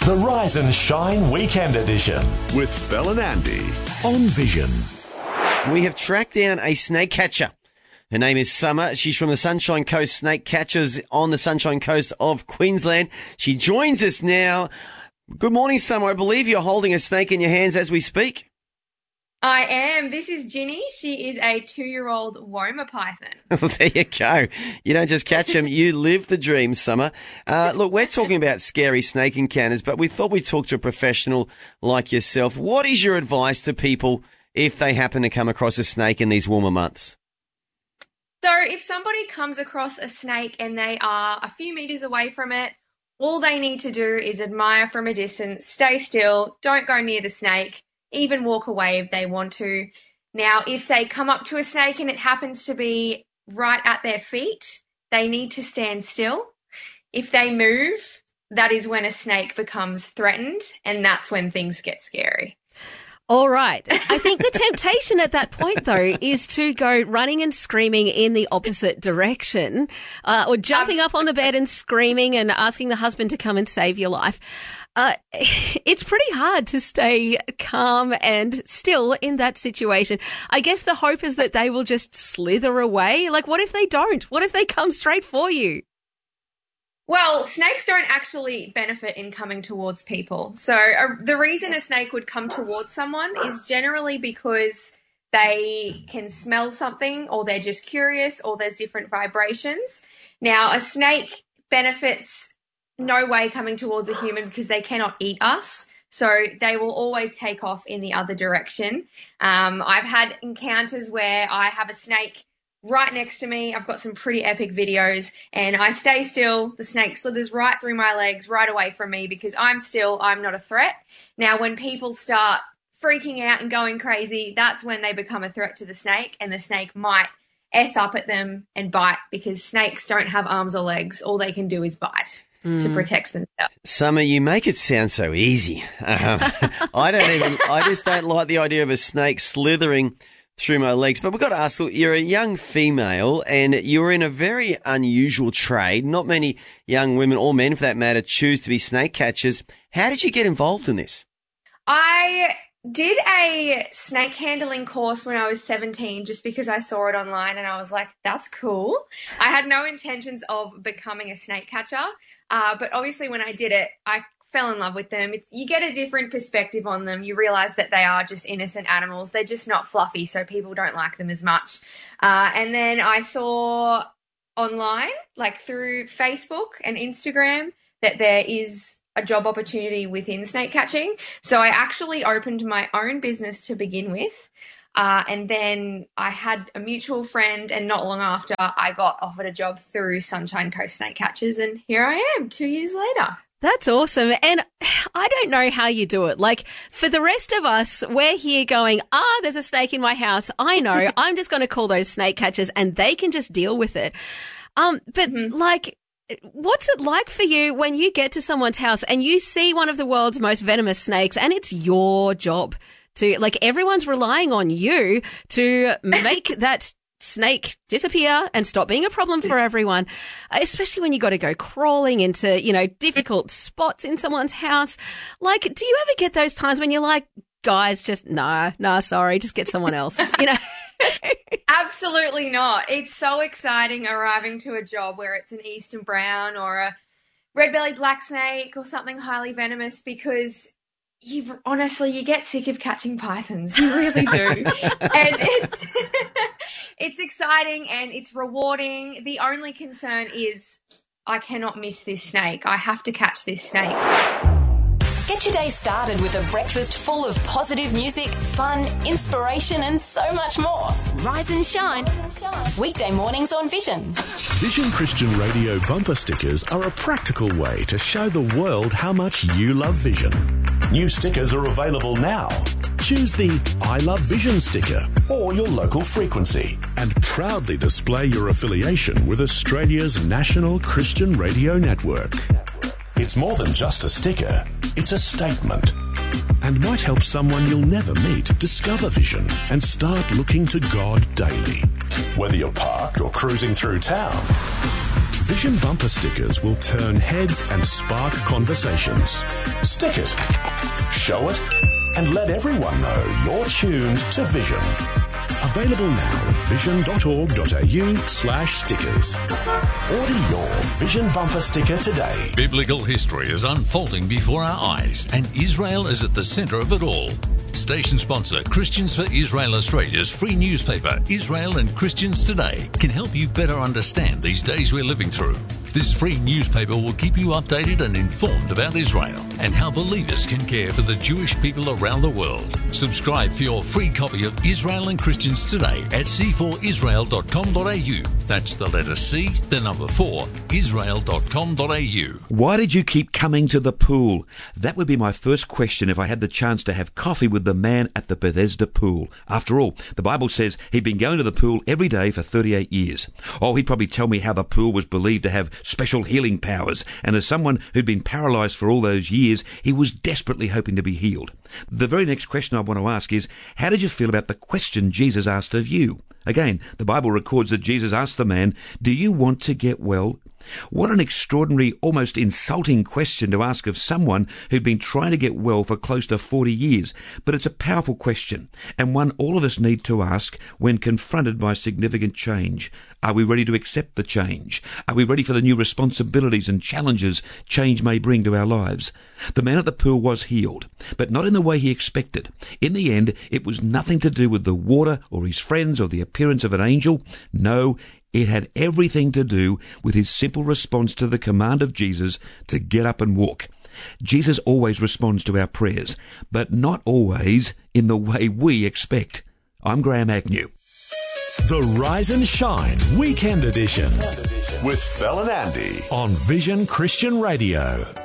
The Rise and Shine Weekend Edition with Fel and Andy on Vision. We have tracked down a snake catcher. Her name is Summer. She's from the Sunshine Coast Snake Catchers on the Sunshine Coast of Queensland. She joins us now. Good morning, Summer. I believe you're holding a snake in your hands as we speak. I am. This is Ginny. She is a 2-year-old Woma python. Well, there you go. You don't just catch them, you live the dream, Summer. Look, we're talking about scary snake encounters, but we thought we'd talk to a professional like yourself. What is your advice to people if they happen to come across a snake in these warmer months? So if somebody comes across a snake and they are a few meters away from it, all they need to do is admire from a distance, stay still, don't go near the snake, even walk away if they want to. Now, if they come up to a snake and it happens to be right at their feet, they need to stand still. If they move, that is when a snake becomes threatened, and that's when things get scary. All right. I think the temptation at that point, though, is to go running and screaming in the opposite direction, or jumping up on the bed and screaming and asking the husband to come and save your life. It's pretty hard to stay calm and still in that situation. I guess the hope is that they will just slither away. Like, what if they don't? What if they come straight for you? Well, snakes don't actually benefit in coming towards people. So the reason a snake would come towards someone is generally because they can smell something, or they're just curious, or there's different vibrations. Now, a snake benefits no way coming towards a human because they cannot eat us. So they will always take off in the other direction. I've had encounters where I have a snake right next to me. I've got some pretty epic videos, and I stay still. The snake slithers right through my legs, right away from me, because I'm still, I'm not a threat. Now, when people start freaking out and going crazy, that's when they become a threat to the snake, and the snake might S up at them and bite, because snakes don't have arms or legs. All they can do is bite to protect themselves. Summer, you make it sound so easy. I just don't like the idea of a snake slithering through my legs. But we've got to ask, look, you're a young female and you're in a very unusual trade. Not many young women, or men for that matter, choose to be snake catchers. How did you get involved in this? I did a snake handling course when I was 17 just because I saw it online and I was like, that's cool. I had no intentions of becoming a snake catcher, but obviously when I did it, I fell in love with them. You get a different perspective on them. You realize that they are just innocent animals. They're just not fluffy, so people don't like them as much. And then I saw online, like through Facebook and Instagram, that there is a job opportunity within snake catching. So I actually opened my own business to begin with. And then I had a mutual friend, and not long after I got offered a job through Sunshine Coast Snake Catchers, and here I am 2 years later. That's awesome. And I don't know how you do it. Like, for the rest of us, we're here going, there's a snake in my house. I know. I'm just going to call those snake catchers and they can just deal with it. Like, what's it like for you when you get to someone's house and you see one of the world's most venomous snakes, and it's your job to, like, everyone's relying on you to make that snake disappear and stop being a problem for everyone, especially when you got to go crawling into, difficult spots in someone's house. Like, do you ever get those times when you're like, guys, just nah, sorry, just get someone else, Absolutely not. It's so exciting arriving to a job where it's an eastern brown or a red-bellied black snake or something highly venomous, because you get sick of catching pythons. You really do. And it's exciting and it's rewarding. The only concern is I cannot miss this snake. I have to catch this snake. Get your day started with a breakfast full of positive music, fun, inspiration, and so much more. Rise and shine. Weekday mornings on Vision. Vision Christian Radio bumper stickers are a practical way to show the world how much you love Vision. New stickers are available now. Choose the I Love Vision sticker or your local frequency and proudly display your affiliation with Australia's national Christian radio network. It's more than just a sticker, it's a statement. And might help someone you'll never meet discover Vision and start looking to God daily. Whether you're parked or cruising through town, Vision bumper stickers will turn heads and spark conversations. Stick it, show it, and let everyone know you're tuned to Vision. Available now at vision.org.au/stickers. Order your Vision bumper sticker today. Biblical history is unfolding before our eyes, and Israel is at the centre of it all. Station sponsor Christians for Israel Australia's free newspaper, Israel and Christians Today, can help you better understand these days we're living through. This free newspaper will keep you updated and informed about Israel and how believers can care for the Jewish people around the world. Subscribe for your free copy of Israel and Christians Today at c4israel.com.au. That's the letter C, the number 4, israel.com.au. Why did you keep coming to the pool? That would be my first question if I had the chance to have coffee with the man at the Bethesda pool. After all, the Bible says he'd been going to the pool every day for 38 years. Oh, he'd probably tell me how the pool was believed to have special healing powers, and as someone who'd been paralysed for all those years, he was desperately hoping to be healed. The very next question I want to ask is, how did you feel about the question Jesus asked of you? Again, the Bible records that Jesus asked the man, "Do you want to get well?" What an extraordinary, almost insulting question to ask of someone who'd been trying to get well for close to 40 years. But it's a powerful question, and one all of us need to ask when confronted by significant change. Are we ready to accept the change? Are we ready for the new responsibilities and challenges change may bring to our lives? The man at the pool was healed, but not in the way he expected. In the end, it was nothing to do with the water or his friends or the appearance of an angel. No, it had everything to do with his simple response to the command of Jesus to get up and walk. Jesus always responds to our prayers, but not always in the way we expect. I'm Graham Agnew. The Rise and Shine Weekend Edition With Fel and Andy on Vision Christian Radio.